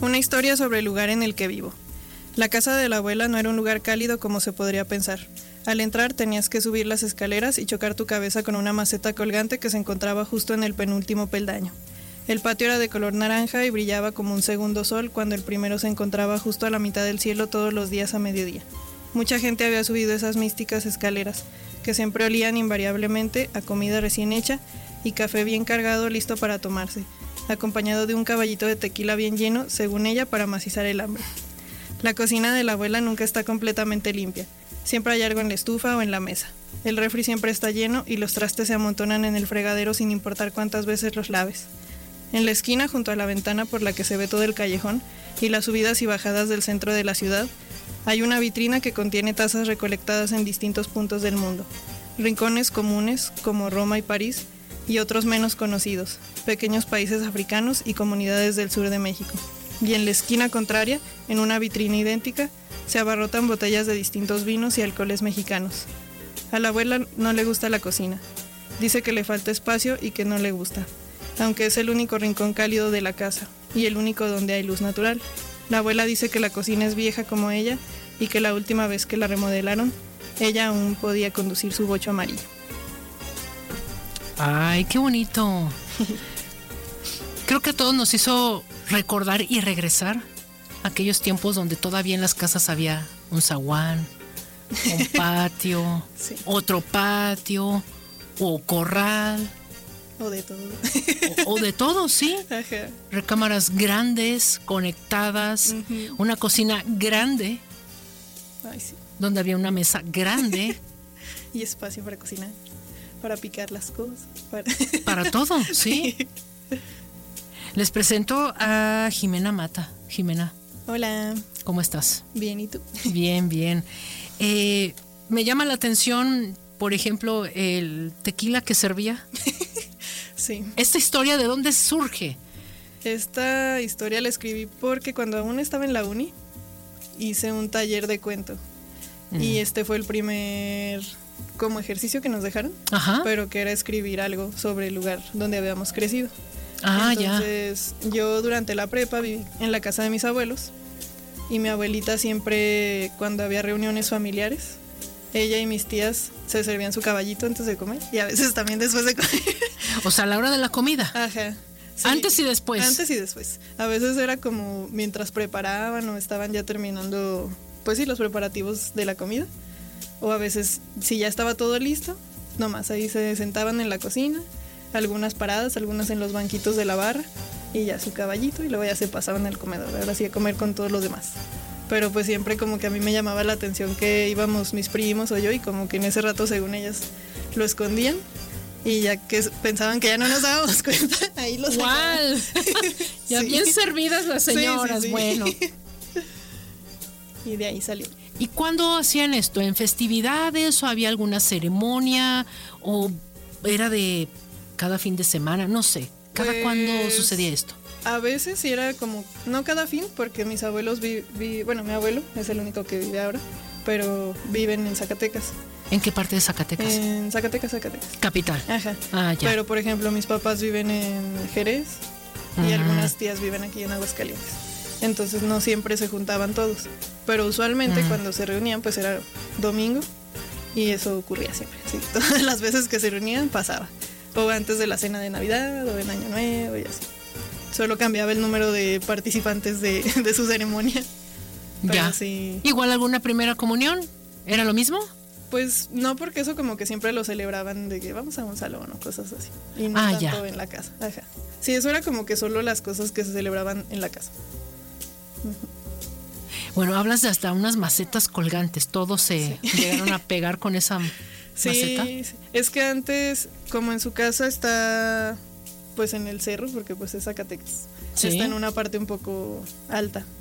Una historia sobre el lugar en el que vivo. La casa de la abuela no era un lugar cálido como se podría pensar. Al entrar tenías que subir las escaleras y chocar tu cabeza con una maceta colgante que se encontraba justo en el penúltimo peldaño. El patio era de color naranja y brillaba como un segundo sol cuando el primero se encontraba justo a la mitad del cielo todos los días a mediodía. Mucha gente había subido esas místicas escaleras, que siempre olían invariablemente a comida recién hecha y café bien cargado listo para tomarse, acompañado de un caballito de tequila bien lleno, según ella, para macizar el hambre. La cocina de la abuela nunca está completamente limpia. Siempre hay algo en la estufa o en la mesa. El refri siempre está lleno y los trastes se amontonan en el fregadero sin importar cuántas veces los laves. En la esquina, junto a la ventana por la que se ve todo el callejón y las subidas y bajadas del centro de la ciudad, hay una vitrina que contiene tazas recolectadas en distintos puntos del mundo. Rincones comunes, como Roma y París, y otros menos conocidos, pequeños países africanos y comunidades del sur de México. Y en la esquina contraria, en una vitrina idéntica, se abarrotan botellas de distintos vinos y alcoholes mexicanos. A la abuela no le gusta la cocina. Dice que le falta espacio y que no le gusta, aunque es el único rincón cálido de la casa y el único donde hay luz natural. La abuela dice que la cocina es vieja como ella y que la última vez que la remodelaron, ella aún podía conducir su bocho amarillo. Ay, qué bonito. Creo que a todos nos hizo recordar y regresar a aquellos tiempos donde todavía en las casas había un zaguán, un patio, Sí. otro patio, o corral, O de todo. o de todo, sí. Ajá. Recámaras grandes, conectadas, una cocina grande, Ay, sí. donde había una mesa grande, Y espacio para cocinar, para picar las cosas. para todo, sí. Les presento a Jimena Mata. Jimena, Hola, ¿cómo estás? bien, ¿y tú? Bien, bien. Me llama la atención, por ejemplo, el tequila que servía. Sí. ¿Esta historia de dónde surge? Esta historia la escribí porque cuando aún estaba en la uni, hice un taller de cuento. Y este fue el primer como ejercicio que nos dejaron, Ajá. pero que era escribir algo sobre el lugar donde habíamos crecido. Ah, Entonces, yo durante la prepa viví en la casa de mis abuelos y mi abuelita siempre, cuando había reuniones familiares, ella y mis tías se servían su caballito antes de comer y a veces también después de comer. O sea, a la hora de la comida. Ajá. Sí. Antes y después. Antes y después. A veces era como mientras preparaban o estaban ya terminando, pues sí, los preparativos de la comida. O a veces, si ya estaba todo listo, nomás ahí se sentaban en la cocina, algunas paradas, algunas en los banquitos de la barra, y ya su caballito, y luego ya se pasaban al comedor, ahora sí a comer con todos los demás. Pero pues siempre como que a mí me llamaba la atención que íbamos mis primos o yo, y como que en ese rato, según ellas, lo escondían, y ya que pensaban que ya no nos dábamos cuenta, ahí los ¡Guau! Ya Sí. bien servidas las señoras, Sí. bueno. Y de ahí salió. ¿Y cuándo hacían esto? ¿En festividades o había alguna ceremonia? ¿O era de cada fin de semana? No sé. ¿Cada Pues, cuándo sucedía esto? A veces sí era como, no cada fin, porque mis abuelos, bueno, mi abuelo es el único que vive ahora, pero viven en Zacatecas. ¿En qué parte de Zacatecas? En Zacatecas. Capital. Ajá. Ah, ya. Pero, por ejemplo, mis papás viven en Jerez y algunas tías viven aquí en Aguascalientes. Entonces no siempre se juntaban todos. Pero usualmente cuando se reunían, pues era domingo y eso ocurría siempre. Sí, todas las veces que se reunían pasaba. O antes de la cena de Navidad o en Año Nuevo y así. Solo cambiaba el número de participantes de su ceremonia. Pero Ya. sí. ¿Igual alguna primera comunión? ¿Era lo mismo? Pues no, porque eso como que siempre lo celebraban de que vamos a un salón o cosas así. Y no tanto ya. en la casa. Ajá. Sí, eso era como que solo las cosas que se celebraban en la casa. Bueno, hablas de hasta unas macetas colgantes. Todos se llegaron a pegar con esa Sí, maceta. sí, es que antes, como en su casa está pues en el cerro, porque pues es Zacatecas, Sí. está en una parte un poco alta.